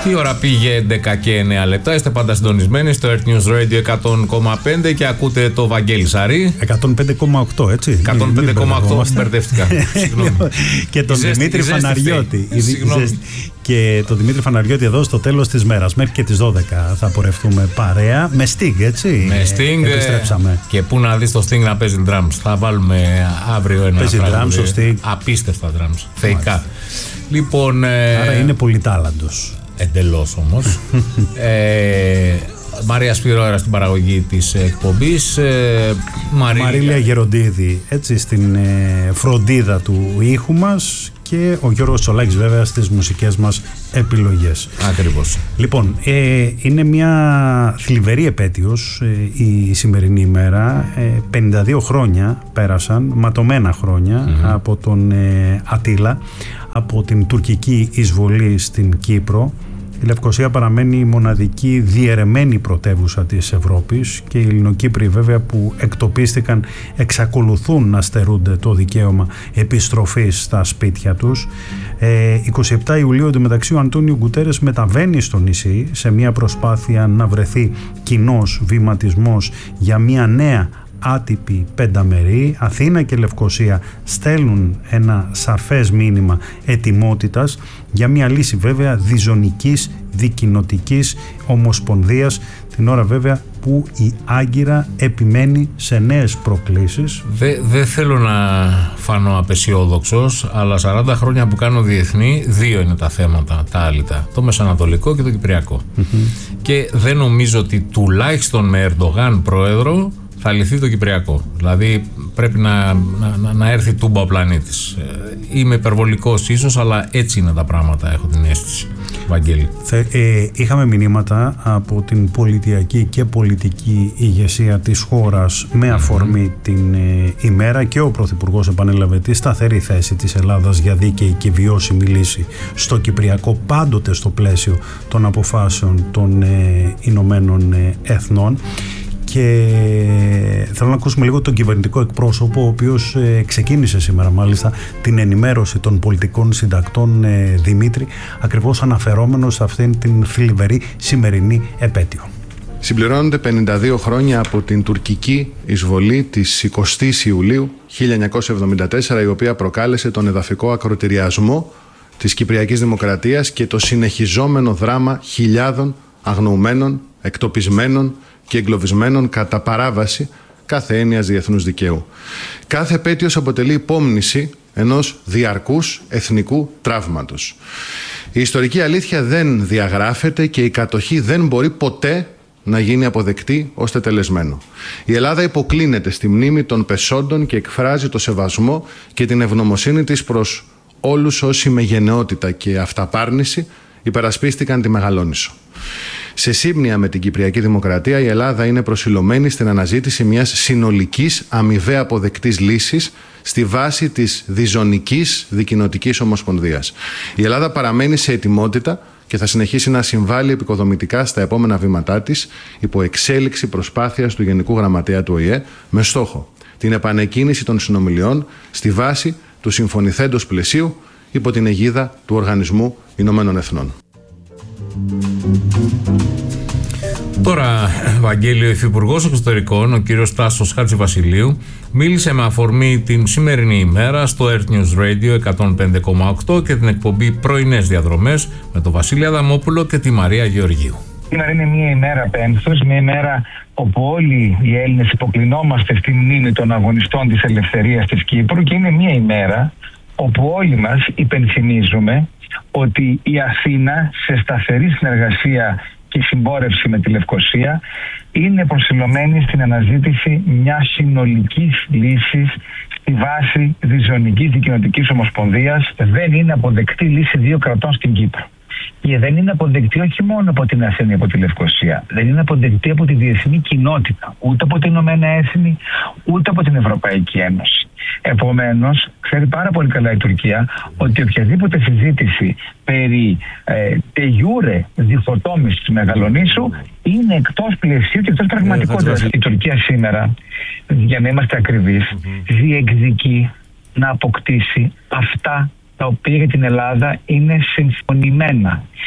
Η ώρα πήγε 11 και 9 λεπτά. Είστε πάντα συντονισμένοι στο Earth News Radio 100,5 και ακούτε το Βαγγέλη Σαρή. 105,8, έτσι. 105,8, μπερδεύτηκα. Και τον Δημήτρη Φαναριώτη. Και τον Δημήτρη Φαναριώτη εδώ στο τέλος της μέρας. Μέχρι και τις 12 θα πορευτούμε παρέα. Με Sting, έτσι. Με Sting. Επιστρέψαμε. Και πού να δεις το Sting να παίζει drums. Θα βάλουμε αύριο ένα τραγούδι. Παίζει drums, απίστευτα drums. Θεϊκά. Λοιπόν, άρα είναι πολυτάλαντος. Εντελώς όμως. Μαρία Σπυρόερα στην παραγωγή της εκπομπής. Μαρίλια Γεροντίδη, έτσι, στην φροντίδα του ήχου μας. Και ο Γιώργος Τσολάκης βέβαια στις μουσικές μας επιλογές. Ακριβώς. Λοιπόν, είναι μια θλιβερή επέτειος η σημερινή ημέρα. 52 χρόνια πέρασαν, ματωμένα χρόνια, από τον Ατίλα, από την τουρκική εισβολή στην Κύπρο. Η Λευκωσία παραμένει η μοναδική διαιρεμένη πρωτεύουσα της Ευρώπης και οι Ελληνοκύπροι βέβαια που εκτοπίστηκαν εξακολουθούν να στερούνται το δικαίωμα επιστροφής στα σπίτια τους. 27 Ιουλίου εντωμεταξύ ο Αντώνιο Γκουτέρες μεταβαίνει στο νησί σε μια προσπάθεια να βρεθεί κοινός βηματισμός για μια νέα άτυπη πενταμερή. Αθήνα και Λευκωσία στέλνουν ένα σαφές μήνυμα ετοιμότητας για μια λύση βέβαια διζωνικής δικοινοτικής ομοσπονδίας, την ώρα βέβαια που η Άγκυρα επιμένει σε νέες προκλήσεις. Δεν θέλω να φανώ απεσιόδοξος, αλλά 40 χρόνια που κάνω διεθνή, δύο είναι τα θέματα, τα άλυτα. Το Μεσανατολικό και το Κυπριακό. Και δεν νομίζω ότι τουλάχιστον με Ερντογάν πρόεδρο θα λυθεί το Κυπριακό. Δηλαδή πρέπει να έρθει τούμπα ο πλανήτης. Είμαι υπερβολικός ίσως, αλλά έτσι είναι τα πράγματα, έχω την αίσθηση. Βαγγέλη. Είχαμε μηνύματα από την πολιτιακή και πολιτική ηγεσία της χώρας με αφορμή την ημέρα και ο Πρωθυπουργός επανέλαβε τη σταθερή θέση της Ελλάδας για δίκαιη και βιώσιμη λύση στο Κυπριακό, πάντοτε στο πλαίσιο των αποφάσεων των Ηνωμένων Εθνών. Και θέλω να ακούσουμε λίγο τον κυβερνητικό εκπρόσωπο, ο οποίος ξεκίνησε σήμερα μάλιστα την ενημέρωση των πολιτικών συντακτών, Δημήτρη, ακριβώς αναφερόμενος σε αυτήν την θλιβερή σημερινή επέτειο. Συμπληρώνονται 52 χρόνια από την τουρκική εισβολή της 20ης Ιουλίου 1974, η οποία προκάλεσε τον εδαφικό ακροτηριασμό της Κυπριακής Δημοκρατίας και το συνεχιζόμενο δράμα χιλιάδων αγνοουμένων, εκτοπισμένων και εγκλωβισμένων κατά παράβαση κάθε έννοιας διεθνούς δικαίου. Κάθε επέτειος αποτελεί υπόμνηση ενός διαρκούς εθνικού τραύματος. Η ιστορική αλήθεια δεν διαγράφεται και η κατοχή δεν μπορεί ποτέ να γίνει αποδεκτή ως τετελεσμένο. Η Ελλάδα υποκλίνεται στη μνήμη των πεσόντων και εκφράζει το σεβασμό και την ευγνωμοσύνη της προς όλους όσοι με γενναιότητα και αυταπάρνηση υπερασπίστηκαν τη Μεγαλόνισσο. Σε σύμπνοια με την Κυπριακή Δημοκρατία, η Ελλάδα είναι προσιλωμένη στην αναζήτηση μιας συνολικής αμοιβαία αποδεκτής λύσης στη βάση της διζωνικής δικοινοτικής ομοσπονδίας. Η Ελλάδα παραμένει σε ετοιμότητα και θα συνεχίσει να συμβάλλει επικοδομητικά στα επόμενα βήματά της υπό εξέλιξη προσπάθειας του Γενικού Γραμματέα του ΟΗΕ με στόχο την επανεκκίνηση των συνομιλιών στη βάση του συμφωνηθέντος πλαισίου υπό την αιγίδα του Οργανισμού Ηνωμένων Εθνών. Τώρα, Βαγγέλη, ο Υφυπουργός Εξωτερικών, ο κύριος Τάσος Χατζηβασιλείου, μίλησε με αφορμή την σημερινή ημέρα στο Earth News Radio 105,8 και την εκπομπή Πρωινές Διαδρομές με τον Βασίλη Αδαμόπουλο και τη Μαρία Γεωργίου. Σήμερα είναι μια ημέρα πένθους, μια ημέρα όπου όλοι οι Έλληνες υποκλεινόμαστε στη μνήμη των αγωνιστών της ελευθερίας της Κύπρου και είναι μια ημέρα όπου όλοι μας υπενθυμίζουμε ότι η Αθήνα σε σταθερή συνεργασία και συμπόρευση με τη Λευκωσία είναι προσιλωμένη στην αναζήτηση μιας συνολικής λύσης στη βάση διζωνικής δικοινοτικής ομοσπονδίας. Δεν είναι αποδεκτή λύση δύο κρατών στην Κύπρο. Και δεν είναι αποδεκτή όχι μόνο από την Αθήνα, από τη Λευκωσία. Δεν είναι αποδεκτή από τη διεθνή κοινότητα, ούτε από την Ηνωμένα Έθνη, ούτε από την Ευρωπαϊκή Ένωση. Επομένως, ξέρει πάρα πολύ καλά η Τουρκία ότι οποιαδήποτε συζήτηση περί de jure διχοτόμησης της Μεγαλονήσου είναι εκτός πλαισίου και εκτός πραγματικότητας. Η Τουρκία σήμερα, για να είμαστε ακριβείς, διεκδικεί να αποκτήσει αυτά τα οποία για την Ελλάδα είναι συμφωνημένα.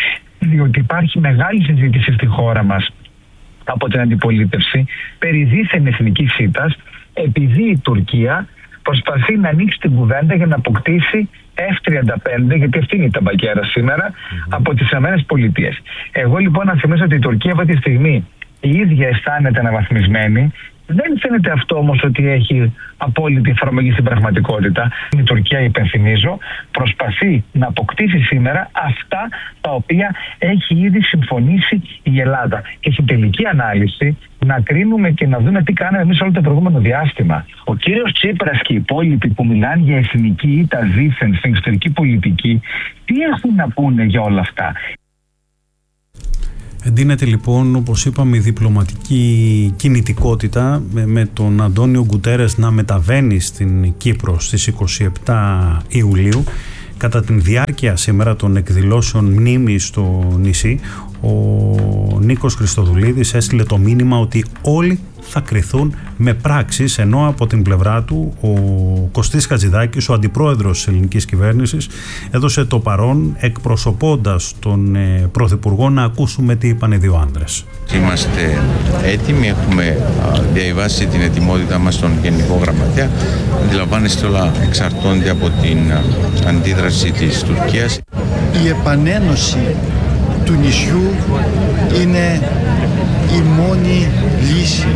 διότι υπάρχει μεγάλη συζήτηση στη χώρα μας από την αντιπολίτευση περί δίθεν εθνικής ήττας, επειδή η Τουρκία προσπαθεί να ανοίξει την κουβέντα για να αποκτήσει F-35, γιατί αυτή είναι η ταμπακέρα σήμερα, από τις ΗΠΑ. Εγώ λοιπόν να θυμίσω ότι η Τουρκία αυτή τη στιγμή η ίδια αισθάνεται αναβαθμισμένη. Δεν φαίνεται αυτό όμως ότι έχει απόλυτη εφαρμογή στην πραγματικότητα. Η Τουρκία, υπενθυμίζω, προσπαθεί να αποκτήσει σήμερα αυτά τα οποία έχει ήδη συμφωνήσει η Ελλάδα. Και στην τελική ανάλυση να κρίνουμε και να δούμε τι κάναμε εμείς όλο το προηγούμενο διάστημα. Ο κύριος Τσίπρας και οι υπόλοιποι που μιλάνε για εθνική ήττα δίθεν στην εξωτερική πολιτική, τι έχουν να πούνε για όλα αυτά? Εντείνεται λοιπόν, όπως είπαμε, η διπλωματική κινητικότητα με τον Αντώνιο Γκουτέρες να μεταβαίνει στην Κύπρο στις 27 Ιουλίου. Κατά την διάρκεια σήμερα των εκδηλώσεων μνήμης στο νησί, ο Νίκος Χριστοδουλίδης έστειλε το μήνυμα ότι όλοι θα κριθούν με πράξεις, ενώ από την πλευρά του ο Κωστής Χατζηδάκης, ο αντιπρόεδρος της ελληνικής κυβέρνησης, έδωσε το παρόν εκπροσωπώντας τον Πρωθυπουργό να ακούσουμε τι είπαν οι δύο άντρες. Είμαστε έτοιμοι, έχουμε διαβάσει την ετοιμότητά μας στον Γενικό Γραμματέα. Αντιλαμβάνεστε, όλα εξαρτώνται από την αντίδραση της Τουρκίας. Η επανένωση του νησιού είναι η μόνη λύση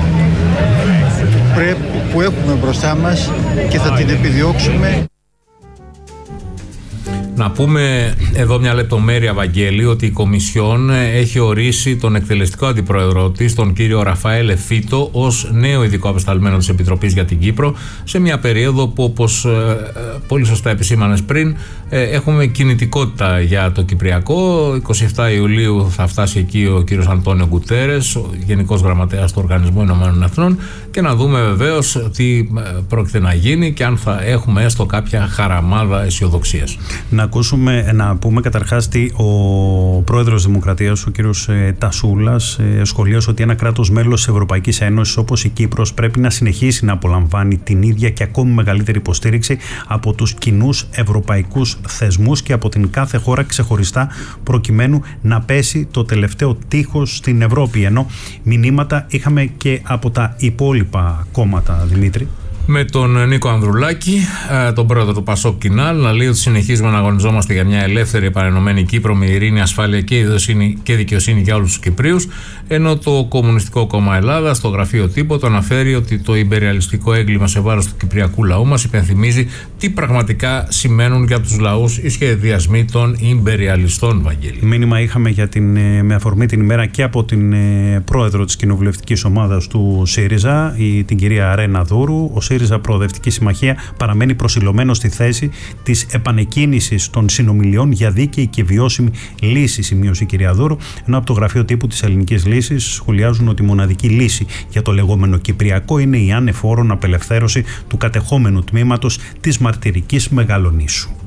που έχουμε μπροστά μας και θα την επιδιώξουμε. Να πούμε εδώ μια λεπτομέρεια, Βαγγέλη, ότι η Κομισιόν έχει ορίσει τον εκτελεστικό αντιπρόεδρό της, τον κύριο Ραφαέλ Εφίτο, ως νέο ειδικό απεσταλμένο της Επιτροπής για την Κύπρο, σε μια περίοδο που, όπως πολύ σωστά επισήμανες πριν, έχουμε κινητικότητα για το Κυπριακό. 27 Ιουλίου θα φτάσει εκεί ο κύριος Αντώνιο Γκουτέρες, ο Γενικός Γραμματέας του Οργανισμού Ηνωμένων Εθνών, και να δούμε βεβαίως τι πρόκειται να γίνει και αν θα έχουμε έστω κάποια χαραμάδα αισιοδοξίας. Να πούμε καταρχάς ότι ο πρόεδρος Δημοκρατίας, ο κύριος Τασούλας, σχολίασε ότι ένα κράτος μέλος της Ευρωπαϊκής Ένωσης όπως η Κύπρος πρέπει να συνεχίσει να απολαμβάνει την ίδια και ακόμη μεγαλύτερη υποστήριξη από τους κοινούς ευρωπαϊκούς θεσμούς και από την κάθε χώρα ξεχωριστά, προκειμένου να πέσει το τελευταίο τείχος στην Ευρώπη. Ενώ μηνύματα είχαμε και από τα υπόλοιπα κόμματα, Δημήτρη. Με τον Νίκο Ανδρουλάκη, τον πρόεδρο του Πασόκ Κινάλ, να λέει ότι συνεχίζουμε να αγωνιζόμαστε για μια ελεύθερη επανενωμένη Κύπρο με ειρήνη, ασφάλεια και δικαιοσύνη για όλους τους Κυπρίους, ενώ το Κομμουνιστικό Κόμμα Ελλάδα στο γραφείο Τίποτα αναφέρει ότι το ιμπεριαλιστικό έγκλημα σε βάρος του κυπριακού λαού μας υπενθυμίζει τι πραγματικά σημαίνουν για τους λαούς οι σχεδιασμοί των ιμπεριαλιστών, Βαγγέλη. Μήνυμα είχαμε με αφορμή την ημέρα και από την πρόεδρο της κοινοβουλευτικής ομάδας του ΣΥΡΙΖΑ, την κυρία Ρένα Δούρου. Ο ΣΥΡΙΖΑ Προοδευτική Συμμαχία παραμένει προσιλωμένο στη θέση της επανεκκίνησης των συνομιλιών για δίκαιη και βιώσιμη λύση, σημείωσε η κυρία Δούρου, ενώ από το γραφείο τύπου της Ελληνικής Λύσης σχολιάζουν ότι η μοναδική λύση για το λεγόμενο Κυπριακό είναι η ανεφόρον απελευθέρωση του κατεχόμενου τμήματος της μαρτυρικής Μεγαλονήσου.